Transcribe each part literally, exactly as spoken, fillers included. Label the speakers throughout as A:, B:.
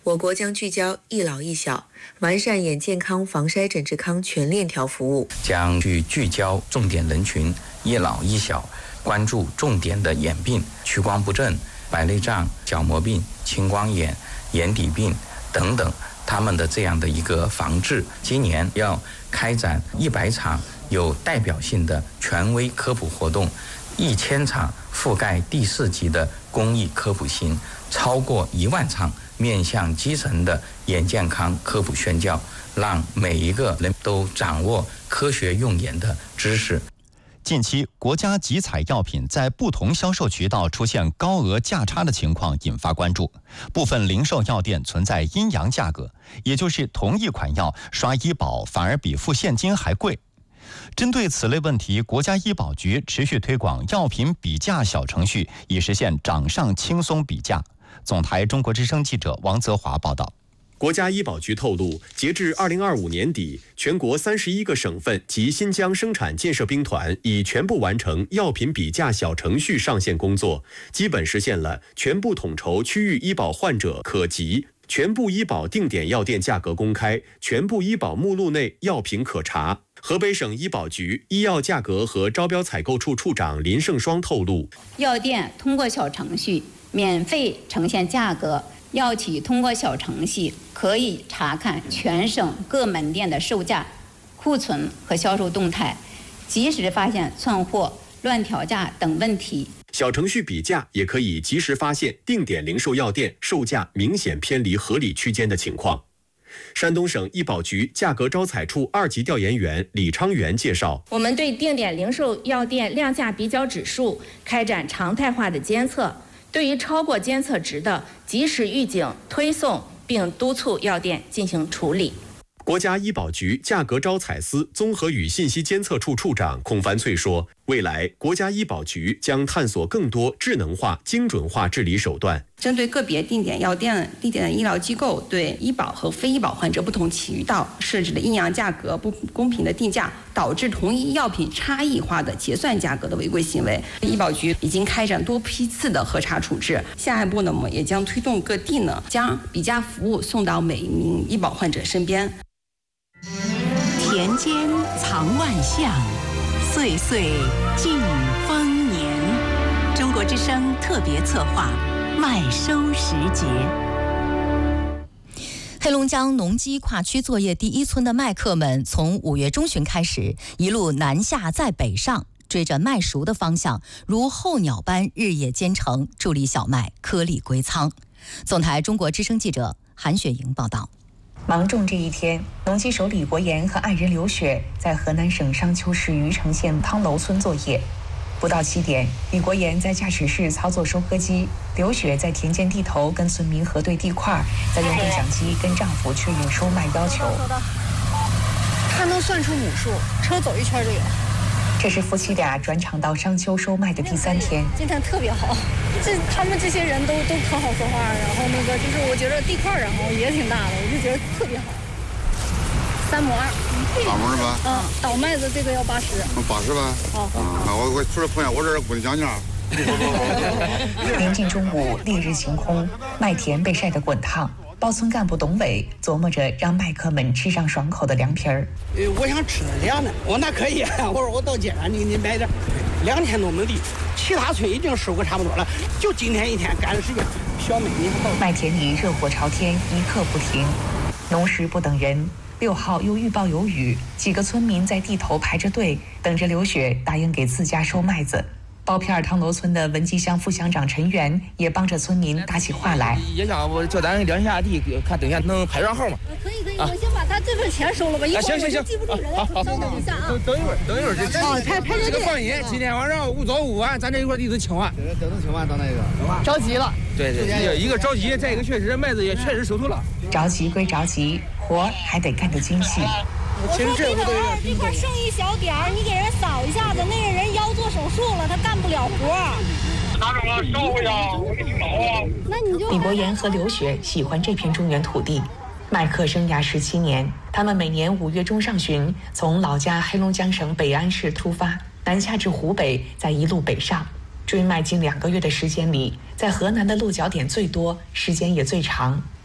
A: 我国将聚焦一老一小，完善眼健康、防筛诊治康全链条服务，
B: 将去聚焦重点人群一老一小，关注重点的眼病、屈光不正、白内障、角膜病、青光眼、眼底病等等，他们的这样的一个防治。今年要开展一百场有代表性的权威科普活动，一千场覆盖第四级的公益科普行，超过一万场面向基层的眼健康科普宣教，让每一个人都掌握科学用眼的知识。
C: 近期，国家集采药品在不同销售渠道出现高额价差的情况引发关注，部分零售药店存在阴阳价格，也就是同一款药刷医保反而比付现金还贵。针对此类问题，国家医保局持续推广药品比价小程序，以实现掌上轻松比价。总台中国之声记者王泽华报道。
D: 国家医保局透露，截至二零二五年底，全国三十一个省份及新疆生产建设兵团已全部完成药品比价小程序上线工作，基本实现了全部统筹区域医保患者可及、全部医保定点药店价格公开、全部医保目录内药品可查。河北省医保局医药价格和招标采购处处长林胜双透露，
E: 药店通过小程序免费呈现价格，药企通过小程序可以查看全省各门店的售价、库存和销售动态，及时发现窜货、乱调价等问题。
D: 小程序比价也可以及时发现定点零售药店售价明显偏离合理区间的情况。山东省医保局价格招采处二级调研员李昌元介绍，
F: 我们对定点零售药店量价比较指数开展常态化的监测，对于超过监测值的，及时预警推送，并督促药店进行处理。
D: 国家医保局价格招采司综合与信息监测处处长孔凡翠说，未来国家医保局将探索更多智能化、精准化治理手段，
G: 针对个别定点药店、定点医疗机构对医保和非医保患者不同渠道设置的阴阳价格、不公平的定价，导致同一药品差异化的结算价格的违规行为，医保局已经开展多批次的核查处置。下一步呢，我们也将推动各地呢将比价服务送到每一名医保患者身边。
H: 田间藏万象，岁岁尽丰年。中国之声特别策划麦收时节。
I: 黑龙江农机跨区作业第一村的麦客们，从五月中旬开始，一路南下再北上，追着麦熟的方向，如候鸟般日夜兼程，助力小麦颗粒归仓。总台中国之声记者韩雪莹报道。
J: 芒种这一天，农机手李国岩和爱人刘雪在河南省商丘市虞城县汤楼村作业。不到七点，李国岩在驾驶室操作收割机，刘雪在田间地头跟村民核对地块，再用对讲机跟丈夫确认收麦要求。
K: 他能算出亩数，车走一圈就有。
J: 这是夫妻俩转场到商丘收麦的第三天。
K: 今天特别好，这他们这些人都都可好说话，然后那个就是我觉得地块然后也挺大的，我就觉得特别好。三亩二。
L: 八亩是吧？
K: 嗯，倒麦子这个要八十。
L: 八十吧。好。啊，我我除了朋友，我这不能讲价。
J: 临近中午，烈日晴空，麦田被晒得滚烫。包村干部董伟琢磨着让麦客们吃上爽口的凉皮儿。
M: 呃，我想吃凉的，我那可以。我说我到街上你你买点，两天都没地，其他村已经收个差不多了，就今天一天赶的时间，小麦你到。
J: 麦田里热火朝天，一刻不停。农时不等人，六号又预报有雨，几个村民在地头排着队，等着刘雪答应给自家收麦子。包片儿汤楼村的文集乡副乡长陈元也帮着村民打起话来。
N: 也想我叫咱量一下地，看等下能排上号吗？
K: 可以可以，我先把他这份钱收了吧，一会儿我就记不住人了。稍等一下啊。
N: 等一会儿，等一会儿这
K: 哦，排排着队。
N: 这个放心，今天晚上午早午晚，咱这一块地都清完。
L: 这都清完到那个。
K: 着急了。
N: 对对，一个着急，再一个确实麦子也确实收透了。
J: 着急归着急，活还得干得精细。
K: 我说这头儿这块剩一小点儿，你给人扫一下子，那个人腰做手术了，他干不了活。
L: 拿着我烧一下，我给你挠啊。
K: 那你就。
J: 李国岩和刘雪喜欢这片中原土地，麦客生涯十七年，他们每年五月中上旬从老家黑龙江省北安市出发，南下至湖北，再一路北上，追麦近两个月的时间里，在河南的落脚点最多，时间也最长。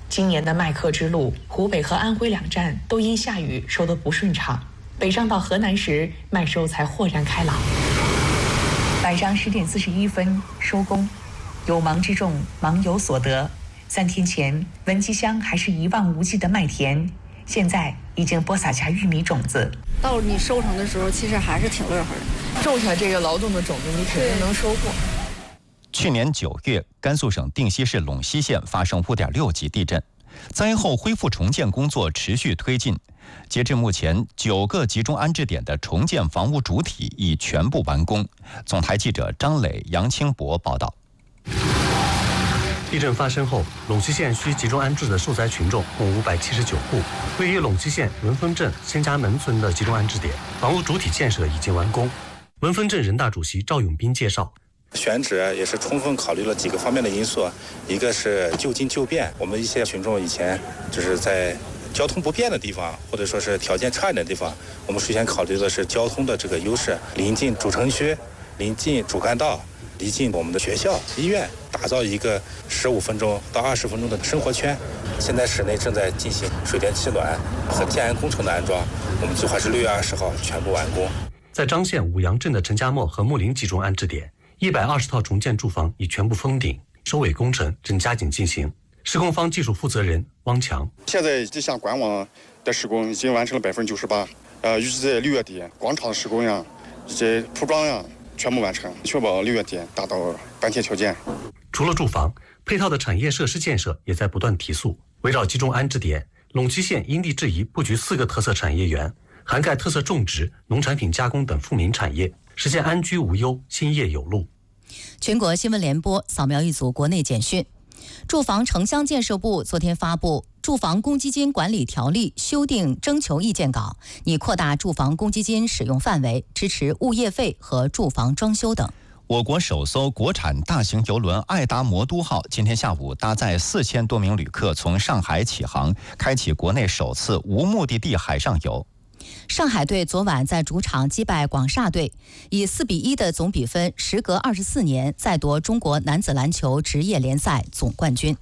J: 今年的麦克之路，湖北和安徽两站都因下雨收得不顺畅，北上到河南时麦收才豁然开朗。 晚上十点四十一分收工，有忙之众，忙有所得。三天前，文集乡还是一望无际的麦田，现在已经播撒下玉米种子。
K: 到你收成的时候，其实还是挺乐呵的。种下这个劳动的种子，你肯定能收获。
C: 去年九月，甘肃省定西市陇西县发生五点六级地震，灾后恢复重建工作持续推进。截至目前，九个集中安置点的重建房屋主体已全部完工。总台记者张磊、杨清博报道。
O: 地震发生后，陇西县需集中安置的受灾群众共五百七十九户。位于陇西县文峰镇仙家门村的集中安置点，房屋主体建设已经完工。文峰镇人大主席赵永斌介绍，
P: 选址也是充分考虑了几个方面的因素，一个是就近就便，我们一些群众以前就是在交通不便的地方，或者说是条件差一点的地方，我们首先考虑的是交通的这个优势，临近主城区，临近主干道，离近我们的学校、医院，打造一个十五分钟到二十分钟的生活圈。现在市内正在进行水电气暖和建安工程的安装，我们计划是六月二十号全部完工。
O: 在张县五杨镇的陈家磨和木林集中安置点，一百二十套重建住房已全部封顶，收尾工程正加紧进行。施工方技术负责人汪强，
L: 现在这项官网的施工已经完成了百分之九十八，呃，预计在六月底广场的施工呀，以及铺装呀全部完成，确保六月底达到搬贴条件。
O: 除了住房，配套的产业设施建设也在不断提速。围绕集中安置点，陇西县因地制宜布局四个特色产业园，涵盖特色种植、农产品加工等富民产业，实现安居无忧、兴业有路。
I: 全国新闻联播扫描一组国内简讯。住房城乡建设部昨天发布《住房公积金管理条例》修订征求意见稿，拟扩大住房公积金使用范围，支持物业费和住房装修等。
C: 我国首艘国产大型邮轮爱达魔都号今天下午搭载四千多名旅客从上海起航，开启国内首次无目的地海上游。
I: 上海队昨晚在主场击败广厦队，以四比一的总比分，时隔二十四年再夺中国男子篮球职业联赛总冠军。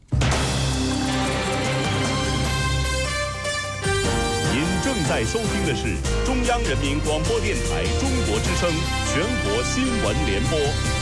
Q: 您正在收听的是中央人民广播电台中国之声全国新闻联播。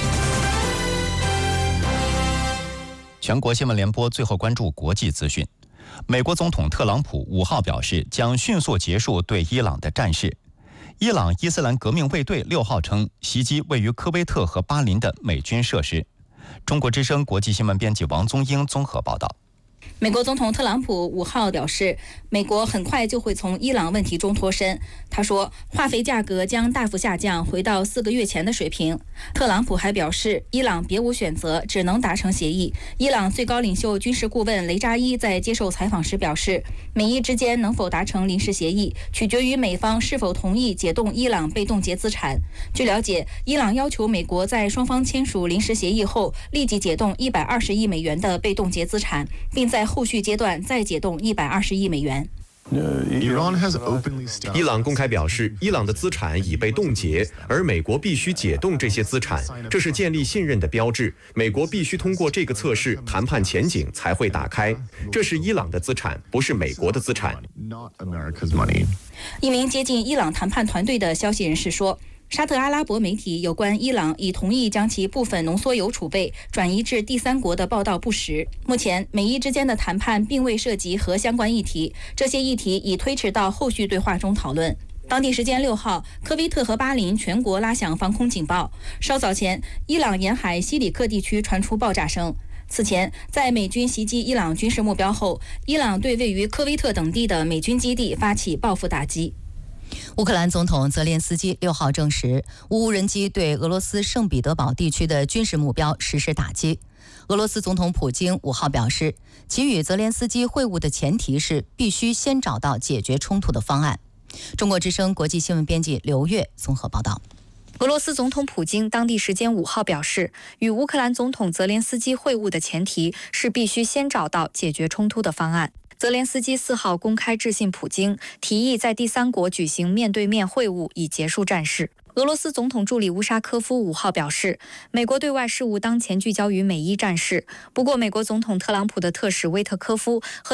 C: 全国新闻联播最后关注国际资讯。美国总统特朗普五号表示，将迅速结束对伊朗的战事。伊朗伊斯兰革命卫队六号称，袭击位于科威特和巴林的美军设施。中国之声国际新闻编辑王宗英综合报道。
F: 美国总统特朗普五号表示，美国很快就会从伊朗问题中脱身。他说，化肥价格将大幅下降，回到四个月前的水平。特朗普还表示，伊朗别无选择，只能达成协议。伊朗最高领袖军事顾问雷扎伊在接受采访时表示，美伊之间能否达成临时协议，取决于美方是否同意解冻伊朗被冻结资产。据了解，伊朗要求美国在双方签署临时协议后，立即解冻一百二十亿美元的被冻结资产，并在后续阶段再解冻一百二十亿美元。
D: 伊朗公开表示，伊朗的资产已被冻结，而美国必须解冻这些资产，这是建立信任的标志。美国必须通过这个测试，谈判前景才会打开。这是伊朗的资产，不是美国的资产。
F: 一名接近伊朗谈判团队的消息人士说，沙特阿拉伯媒体有关伊朗已同意将其部分浓缩铀储备转移至第三国的报道不实。目前，美伊之间的谈判并未涉及核相关议题，这些议题已推迟到后续对话中讨论。当地时间六号，科威特和巴林全国拉响防空警报。稍早前，伊朗沿海西里克地区传出爆炸声。此前，在美军袭击伊朗军事目标后，伊朗对位于科威特等地的美军基地发起报复打击。
I: 乌克兰总统泽连斯基六号证实，乌无人机对俄罗斯圣彼得堡地区的军事目标实施打击。俄罗斯总统普京五号表示，其与泽连斯基会晤的前提是必须先找到解决冲突的方案。中国之声国际新闻编辑刘月综合报道。
R: 俄罗斯总统普京当地时间五号表示，与乌克兰总统泽连斯基会晤的前提是必须先找到解决冲突的方案。泽连斯基四号公开致信普京，提议在第三国举行面对面会晤以结束战事。 俄罗斯总统助理乌沙科夫五号表示，美国对外事务当前聚焦于美伊战事。不过，美国总统特朗普的特使威特科夫和